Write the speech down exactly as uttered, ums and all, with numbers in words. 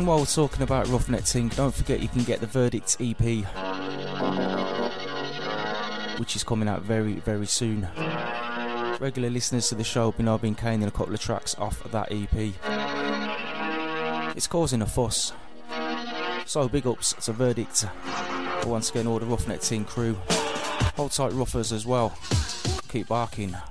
And while we're talking about Roughneck Ting, don't forget you can get the Verdict E P, which is coming out very, very soon. Regular listeners to the show know I've been caning a couple of tracks off of that E P. It's causing a fuss. So big ups to Verdict. Once again, all the Roughneck Ting crew. Hold tight, Roughers, as well. Keep barking.